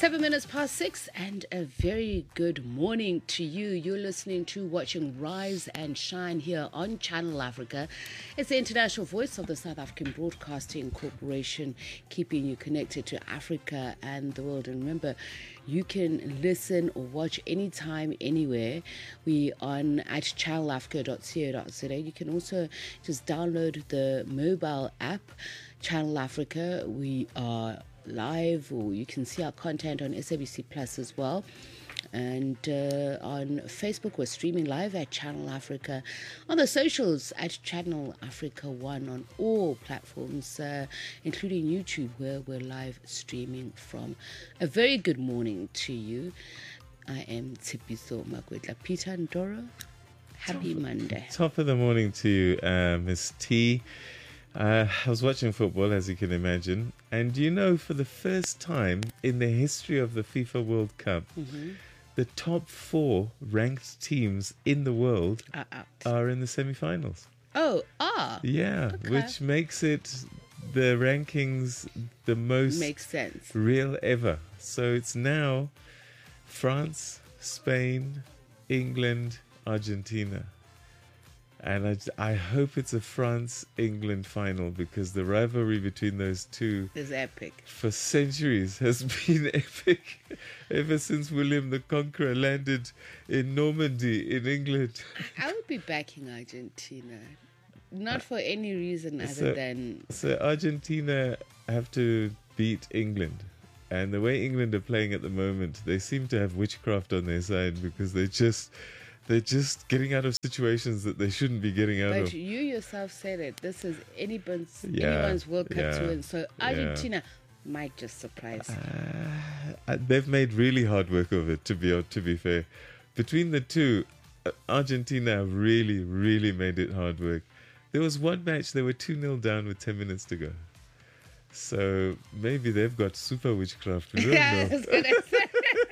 7 minutes past 6, and a very good morning to you. You're listening to Watching Rise and Shine here on Channel Africa. It's the international voice of the South African Broadcasting Corporation, keeping you connected to Africa and the world. And remember, you can listen or watch anytime, anywhere. We on at channelafrica.co.za. You can also just download the mobile app, Channel Africa. We are live, or you can see our content on SABC Plus as well. And on Facebook, we're streaming live at Channel Africa. On the socials, at Channel Africa 1 on all platforms, including YouTube, where we're live streaming from. A very good morning to you. I am Tshepiso Makwetla. Peter Ndoro, happy Monday. Top of the morning to you, Miss T. I was watching football, as you can imagine, and you know, for the first time in the history of the FIFA World Cup, the top 4 ranked teams in the world are in the semi-finals. Yeah, okay. Which makes it the rankings the most makes sense real ever. So it's now France, Spain, England, Argentina. And I hope it's a France-England final, because the rivalry between those two is epic. For centuries has been epic. Ever since William the Conqueror landed in Normandy in England. I would be backing Argentina. Not for any reason other than... So Argentina have to beat England. And the way England are playing at the moment, they seem to have witchcraft on their side, because they're just getting out of situations that they shouldn't be getting out of. But you yourself said it. This is anyone's World Cup to win. So Argentina might just surprise. They've made really hard work of it, to be fair. Between the two, Argentina really, really made it hard work. There was one match, they were 2-0 down with 10 minutes to go. So maybe they've got super witchcraft. We don't know. I was going to say.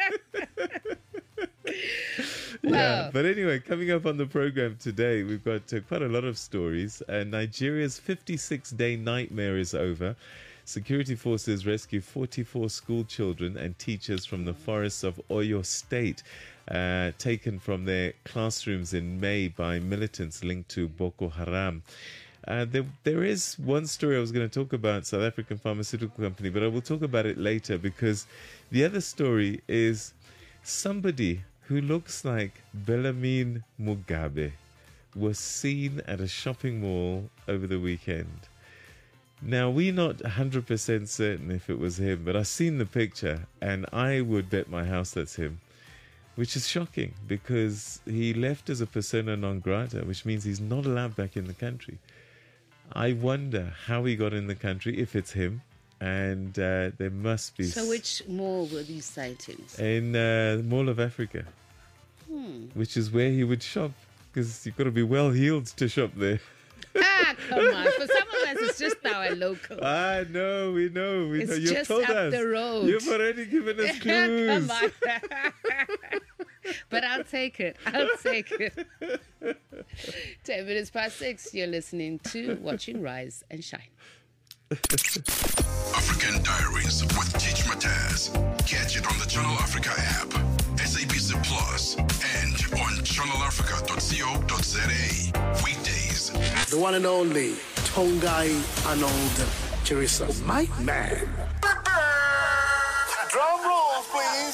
Yeah, but anyway, coming up on the program today, we've got quite a lot of stories. Nigeria's 56-day nightmare is over. Security forces rescue 44 school children and teachers from the forests of Oyo State, taken from their classrooms in May by militants linked to Boko Haram. There is one story I was going to talk about, South African pharmaceutical company, but I will talk about it later, because the other story is somebody who looks like Bellarmine Mugabe was seen at a shopping mall over the weekend. Now, we're not 100% certain if it was him, but I've seen the picture, and I would bet my house that's him, which is shocking, because he left as a persona non grata, which means he's not allowed back in the country. I wonder how he got in the country, if it's him. And there must be... So which mall were these sightings? In the Mall of Africa, which is where he would shop, because you've got to be well-heeled to shop there. Come on. For some of us, it's just our local. No, we know. It's You've just told up us. the road. You've already given us clues. Come on. But I'll take it. 10 minutes past 6, you're listening to Watching Rise and Shine. African Diaries with Teach Mataz. Catch it on the Channel Africa app, SABC Plus, and on channelafrica.co.za. Weekdays. The one and only Tongai Arnold Chirisa. My man. Drum roll, please.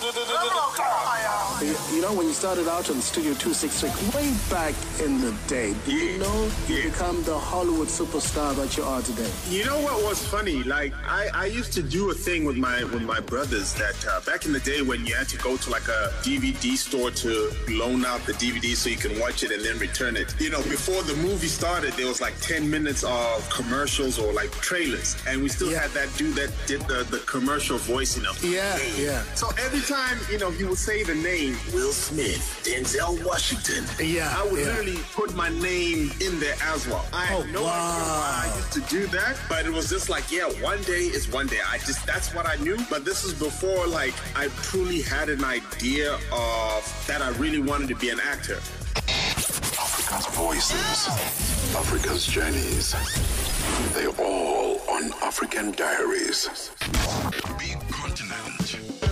You know, when you started out on Studio 266 way back in the day, did you know you become the Hollywood superstar that you are today? You know what was funny? Like I used to do a thing with my brothers that back in the day when you had to go to like a DVD store to loan out the DVD so you can watch it and then return it. You know, before the movie started, there was like 10 minutes of commercials or like trailers, and we still had that dude that did the commercial voice. Yeah. So every time, he would say the name Will Smith, Denzel Washington. Yeah. I would literally put my name in there as well. I had no idea why I used to do that, but it was just like, one day is one day. That's what I knew. But this is before, like, I truly had an idea of that I really wanted to be an actor. Africa's voices, Africa's journeys. They're all on African Diaries. Big continent,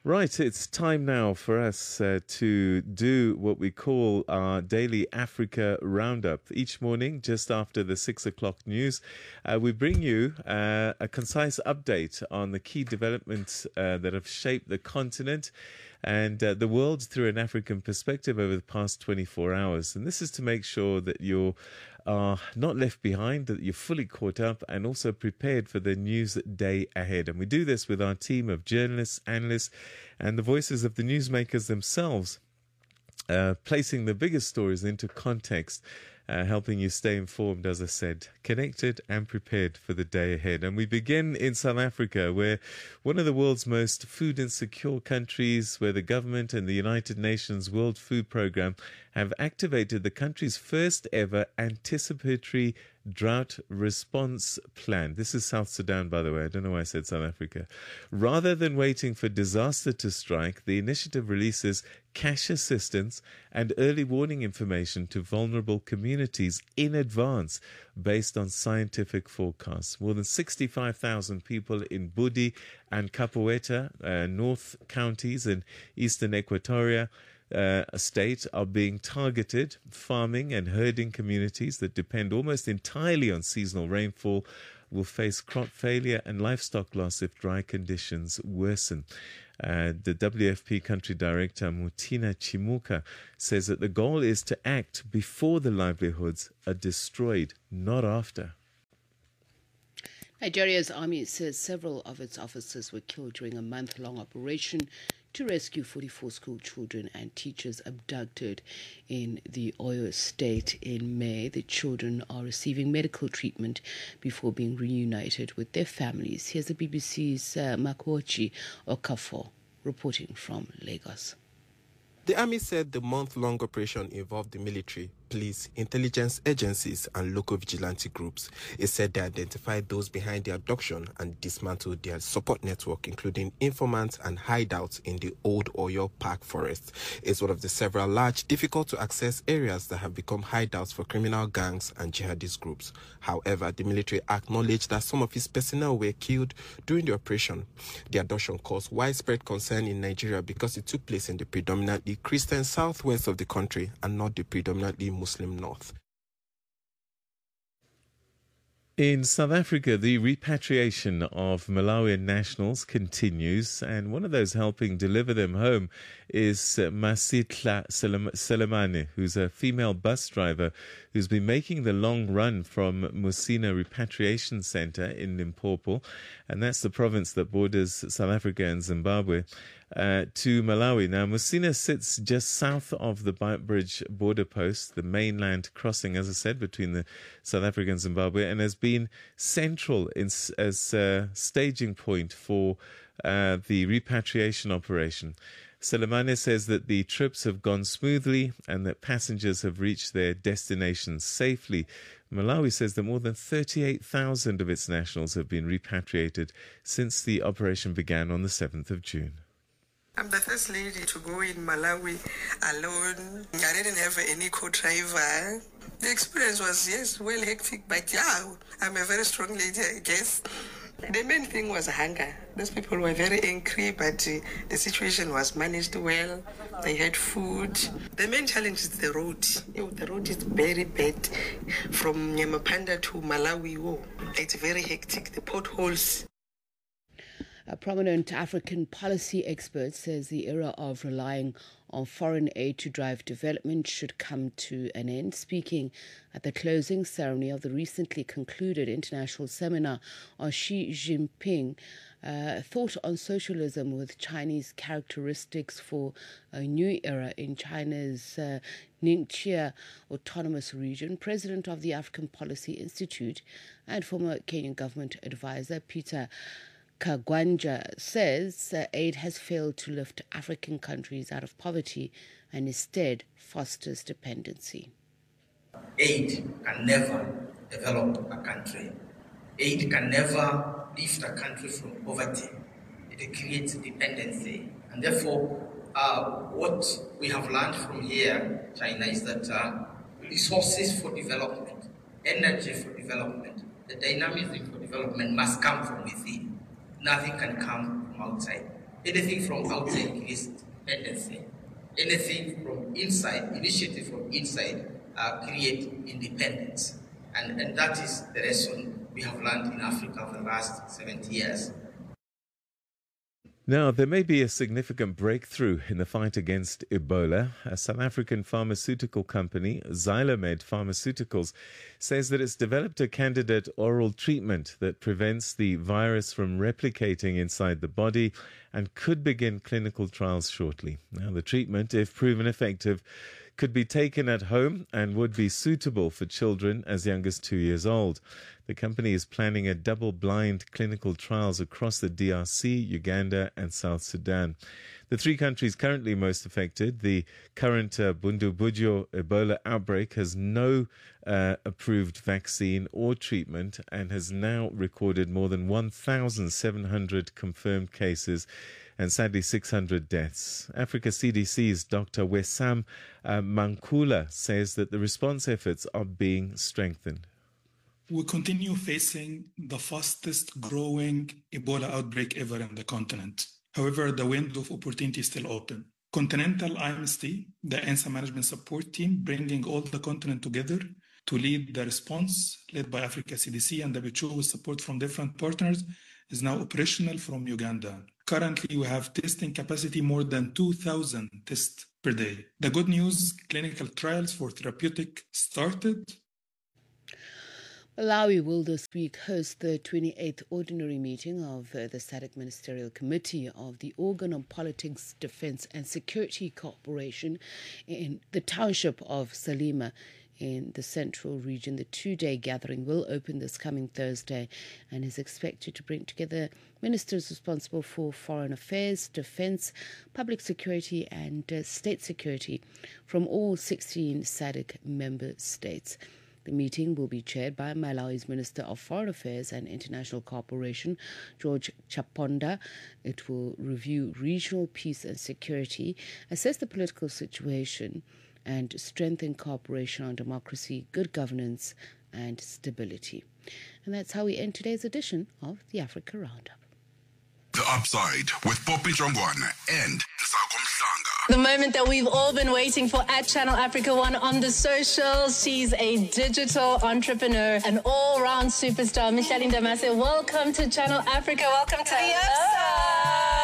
Right, it's time now for us to do what we call our daily Africa Roundup. Each morning, just after the 6 o'clock news, we bring you a concise update on the key developments that have shaped the continent and the world through an African perspective over the past 24 hours. And this is to make sure that you're not left behind, that you're fully caught up and also prepared for the news day ahead. And we do this with our team of journalists, analysts, and the voices of the newsmakers themselves, placing the biggest stories into context, helping you stay informed, as I said, connected and prepared for the day ahead. And we begin in South Africa, where one of the world's most food insecure countries, where the government and the United Nations World Food Programme have activated the country's first ever anticipatory drought response plan. This is South Sudan, by the way. I don't know why I said South Africa. Rather than waiting for disaster to strike, the initiative releases cash assistance and early warning information to vulnerable communities in advance based on scientific forecasts. More than 65,000 people in Budi and Capoeira, North counties in eastern Equatoria state, are being targeted. Farming and herding communities that depend almost entirely on seasonal rainfall will face crop failure and livestock loss if dry conditions worsen. The WFP country director, Mutina Chimuka, says that the goal is to act before the livelihoods are destroyed, not after. Nigeria's army says several of its officers were killed during a month-long operation to rescue 44 school children and teachers abducted in the Oyo state in May. The children are receiving medical treatment before being reunited with their families. Here's the BBC's Makwochi Okafor reporting from Lagos. The army said the month-long operation involved the military, police, intelligence agencies and local vigilante groups. It said they identified those behind the abduction and dismantled their support network, including informants and hideouts in the old Oyo Park forest. It's one of the several large, difficult-to-access areas that have become hideouts for criminal gangs and jihadist groups. However, the military acknowledged that some of its personnel were killed during the operation. The abduction caused widespread concern in Nigeria because it took place in the predominantly Christian southwest of the country and not the predominantly Muslim north. In South Africa, the repatriation of Malawian nationals continues, and one of those helping deliver them home is Masitla Selemane, who's a female bus driver who's been making the long run from Musina Repatriation Center in Limpopo, and that's the province that borders South Africa and Zimbabwe, to Malawi. Now, Musina sits just south of the Beitbridge border post, the mainland crossing, as I said, between the South Africa and Zimbabwe, and has been central as a staging point for the repatriation operation. Selemane says that the trips have gone smoothly and that passengers have reached their destinations safely. Malawi says that more than 38,000 of its nationals have been repatriated since the operation began on the 7th of June. I'm the first lady to go in Malawi alone. I didn't have any co-driver. The experience was, yes, well hectic, but yeah, I'm a very strong lady, I guess. The main thing was hunger. Those people were very angry, but the situation was managed well. They had food. The main challenge is the road. The road is very bad. From Nyamapanda to Malawi, it's very hectic. The potholes. A prominent African policy expert says the era of relying on foreign aid to drive development should come to an end. Speaking at the closing ceremony of the recently concluded international seminar on Xi Jinping, thought on socialism with Chinese characteristics for a new era in China's Ningxia Autonomous Region, president of the African Policy Institute and former Kenyan government advisor Peter Kagwanja says aid has failed to lift African countries out of poverty and instead fosters dependency. Aid can never develop a country. Aid can never lift a country from poverty. It creates dependency. And therefore, what we have learned from here, China, is that resources for development, energy for development, the dynamism for development must come from within. Nothing can come from outside. Anything from outside creates dependency. Anything from inside, initiative from inside, create independence. And that is the lesson we have learned in Africa for the last 70 years. Now, there may be a significant breakthrough in the fight against Ebola. A South African pharmaceutical company, Zylomed Pharmaceuticals, says that it's developed a candidate oral treatment that prevents the virus from replicating inside the body and could begin clinical trials shortly. Now, the treatment, if proven effective, could be taken at home and would be suitable for children as young as 2 years old. The company is planning a double-blind clinical trials across the DRC, Uganda and South Sudan. The three countries currently most affected, the current Bundibugyo Ebola outbreak has no approved vaccine or treatment and has now recorded more than 1,700 confirmed cases and sadly 600 deaths. Africa CDC's Dr. Wessam Mankula says that the response efforts are being strengthened. We continue facing the fastest growing Ebola outbreak ever in the continent. However, the window of opportunity is still open. Continental IMST, the ANSA management support team, bringing all the continent together to lead the response, led by Africa CDC and WHO with support from different partners, is now operational from Uganda. Currently, we have testing capacity more than 2,000 tests per day. The good news, clinical trials for therapeutic started. Malawi will this week host the 28th ordinary meeting of the SADC Ministerial Committee of the Organ on Politics, Defence and Security Cooperation in the township of Salima in the central region. The two-day gathering will open this coming Thursday and is expected to bring together ministers responsible for foreign affairs, defence, public security and state security from all 16 SADC member states. The meeting will be chaired by Malawi's Minister of Foreign Affairs and International Cooperation, George Chaponda. It will review regional peace and security, assess the political situation, and strengthen cooperation on democracy, good governance, and stability. And that's how we end today's edition of the Africa Roundup. The Upside with Poppy Jongwana and Nsako Mhlanga. The moment that we've all been waiting for at Channel Africa One on the socials. She's a digital entrepreneur, an all-round superstar. Micheline Damase, welcome to Channel Africa. Welcome to the Upside.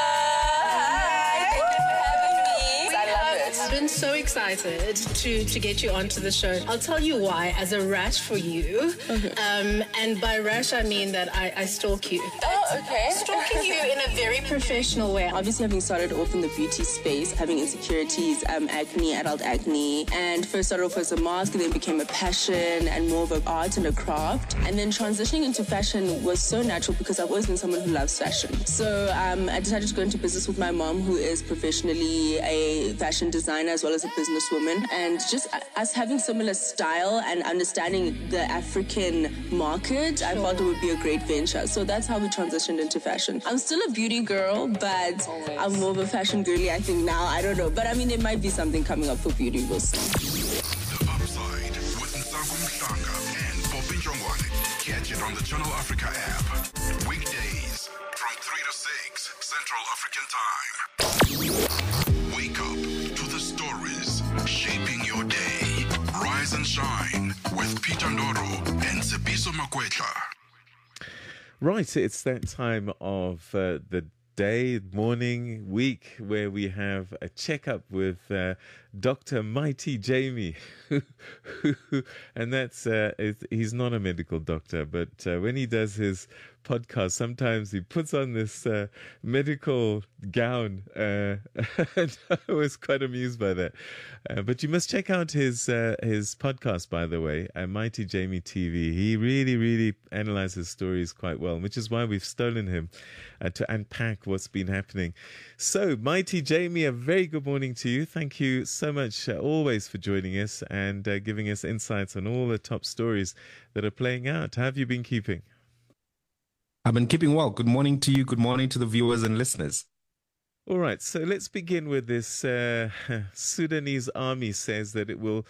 I've been so excited to get you onto the show. I'll tell you why, as a rash for you. Okay. And by rash, I mean that I stalk you. Oh, okay. Stalking you in a very professional way. Obviously, having started off in the beauty space, having insecurities, acne, adult acne, and first started off as a mask, and then became a passion and more of an art and a craft. And then transitioning into fashion was so natural because I've always been someone who loves fashion. So I decided to go into business with my mom, who is professionally a fashion designer as well as a businesswoman, and just us having similar style and understanding the African market, I felt it would be a great venture. So that's how we transitioned into fashion. I'm still a beauty girl, but I'm more of a fashion girly, I think now. I don't know. But I mean, there might be something coming up for beauty. We'll see. The Upside with Nsako Mhlanga and Poppy Jongwane. Catch it on the Channel Africa app. Weekdays from 3 to 6 Central African Time. Wake up to the stories shaping your day. Rise and shine with Peter Ndoro and Sepiso Makwetla. Right, it's that time of the day, morning, week, where we have a checkup with Dr. Mighty Jamie. And that's, he's not a medical doctor, but when he does his podcast, sometimes he puts on this medical gown. And I was quite amused by that. But you must check out his podcast, by the way, Mighty Jamie TV. He really analyzes stories quite well, which is why we've stolen him to unpack what's been happening. So, Mighty Jamie, a very good morning to you. Thank you so much always for joining us and giving us insights on all the top stories that are playing out. How have you been keeping? I've been keeping well. Good morning to you. Good morning to the viewers and listeners. All right, so let's begin with this. Sudanese army says that it will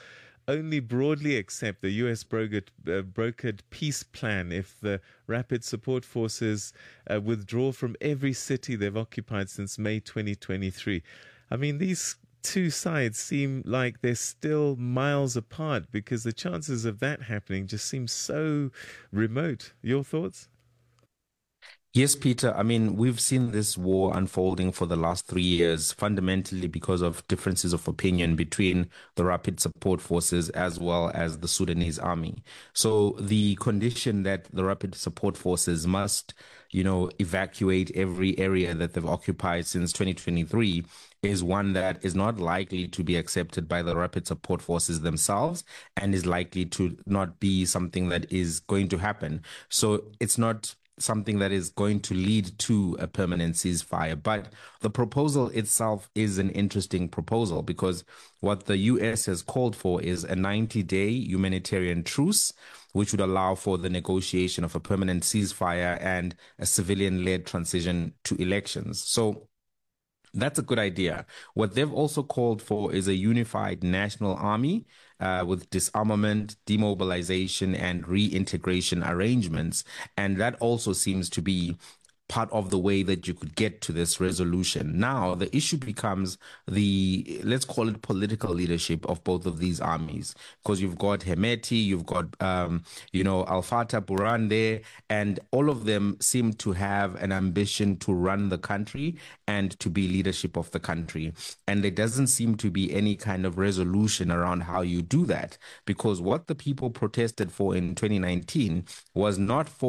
only broadly accept the U.S. brokered peace plan if the Rapid Support Forces withdraw from every city they've occupied since May 2023. I mean, these two sides seem like they're still miles apart because the chances of that happening just seem so remote. Your thoughts? Yes, Peter. I mean, we've seen this war unfolding for the last 3 years, fundamentally because of differences of opinion between the Rapid Support Forces as well as the Sudanese army. So the condition that the Rapid Support Forces must, evacuate every area that they've occupied since 2023 is one that is not likely to be accepted by the Rapid Support Forces themselves and is likely to not be something that is going to happen. So it's not something that is going to lead to a permanent ceasefire. But the proposal itself is an interesting proposal because what the US has called for is a 90-day humanitarian truce, which would allow for the negotiation of a permanent ceasefire and a civilian-led transition to elections. So that's a good idea. What they've also called for is a unified national army with disarmament, demobilization, and reintegration arrangements. And that also seems to be part of the way that you could get to this resolution. Now, the issue becomes let's call it political leadership of both of these armies, because you've got Hemeti, you've got, Al-Fatah, Burhan there, and all of them seem to have an ambition to run the country and to be leadership of the country. And there doesn't seem to be any kind of resolution around how you do that, because what the people protested for in 2019 was not for